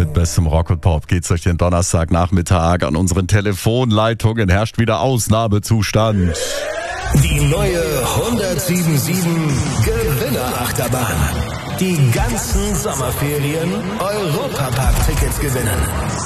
Mit bestem Rock und Pop geht's durch den Donnerstagnachmittag. An unseren Telefonleitungen herrscht wieder Ausnahmezustand. Die neue 107.7 Gewinnerachterbahn. Die ganzen Sommerferien Europapark-Tickets gewinnen.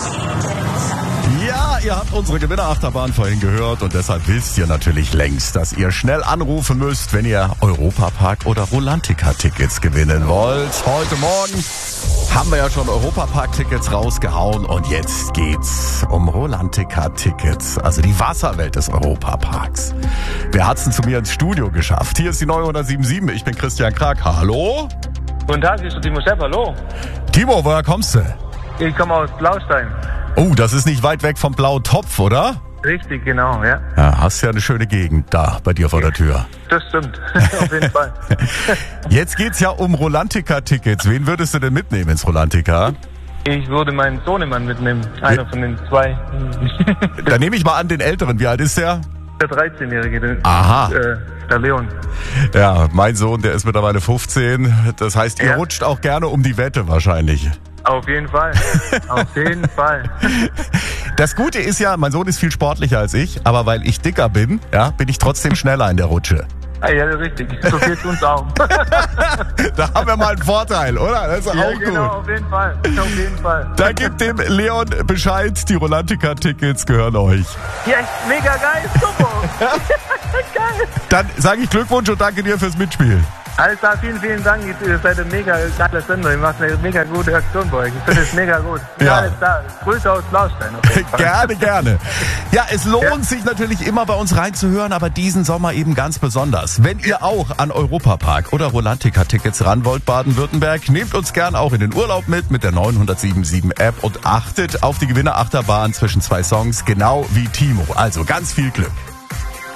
Ja, ihr habt unsere Gewinnerachterbahn vorhin gehört und deshalb wisst ihr natürlich längst, dass ihr schnell anrufen müsst, wenn ihr Europapark oder Rolantica-Tickets gewinnen wollt. Heute Morgen haben wir ja schon Europapark-Tickets rausgehauen und jetzt geht's um Rolantica-Tickets, also die Wasserwelt des Europaparks. Wer hat's denn zu mir ins Studio geschafft? Hier ist die neue 107.7, ich bin Christian Krag. Hallo? Guten Tag, hier ist Timo Sepp, hallo. Timo, woher kommst du? Ich komme aus Blaustein. Oh, das ist nicht weit weg vom Blautopf, oder? Richtig, genau, ja. Ja, hast ja eine schöne Gegend da bei dir vor der Tür. Das stimmt, auf jeden Fall. Jetzt geht's ja um Rolantica-Tickets. Wen würdest du denn mitnehmen ins Rolantica? Ich würde meinen Sohnemann mitnehmen, einer von den zwei. Dann nehme ich mal an den Älteren. Wie alt ist der? Der 13-Jährige, Aha. Der Leon. Ja, mein Sohn, der ist mittlerweile 15. Das heißt, ihr rutscht auch gerne um die Wette wahrscheinlich. Auf jeden Fall, auf jeden Fall. Das Gute ist ja, mein Sohn ist viel sportlicher als ich, aber weil ich dicker bin, ja, bin ich trotzdem schneller in der Rutsche. Ja, richtig. So geht's uns auch. Da haben wir mal einen Vorteil, oder? Das ist auch gut. Genau, auf jeden Fall. Auf jeden Fall. Da gibt dem Leon Bescheid, die Rolantica-Tickets gehören euch. Ja, mega geil, super. Geil. Dann sage ich Glückwunsch und danke dir fürs Mitspielen. Alles klar, vielen Dank. Ihr seid ein mega geiler Sender. Ihr macht eine mega gute Aktion bei euch. Ich finde es mega gut. Ja. Alles klar. Grüße aus Blaustein. Gerne, gerne. Ja, es lohnt sich natürlich immer bei uns reinzuhören, aber diesen Sommer eben ganz besonders. Wenn ihr auch an Europapark oder Rolantica-Tickets ran wollt, Baden-Württemberg, nehmt uns gern auch in den Urlaub mit der 907.7 App und achtet auf die Gewinnerachterbahn zwischen zwei Songs, genau wie Timo. Also ganz viel Glück.